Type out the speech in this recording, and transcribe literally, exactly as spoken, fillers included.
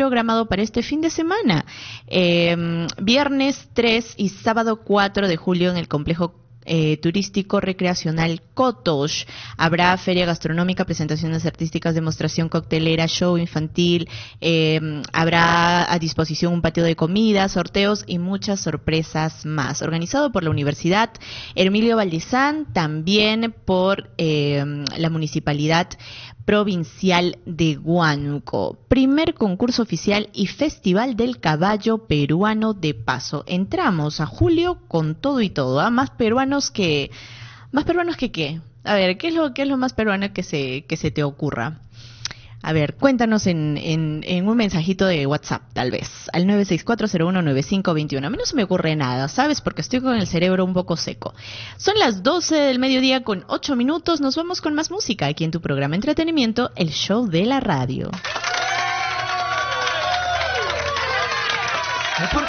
programado para este fin de semana. Eh, viernes tres y sábado cuatro de julio en el complejo Eh, turístico recreacional Cotosh. Habrá feria gastronómica, presentaciones artísticas, demostración coctelera, show infantil, eh, habrá a disposición un patio de comida, sorteos y muchas sorpresas más. Organizado por la Universidad Hermilio Valdizán, también por eh, la Municipalidad Provincial de Huánuco. Primer concurso oficial y Festival del Caballo Peruano de Paso. Entramos a julio con todo y todo, ¿ah? Más peruanos que... ¿Más peruanos que qué? A ver, ¿qué es lo, qué es lo más peruano que se, que se te ocurra? A ver, cuéntanos en, en, en un mensajito de WhatsApp, tal vez, al nueve seis cuatro cero uno nueve cinco dos uno. A mí no se me ocurre nada, ¿sabes? Porque estoy con el cerebro un poco seco. Son las doce del mediodía con ocho minutos. Nos vamos con más música aquí en tu programa Entretenimiento, el show de la radio. ¿Por